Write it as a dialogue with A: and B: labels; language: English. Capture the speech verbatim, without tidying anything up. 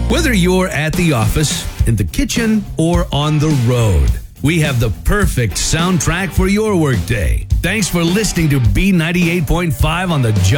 A: Whether you're at the office, in the kitchen, or on the road, we have the perfect soundtrack for your workday. Thanks for listening to B ninety-eight point five on the Job.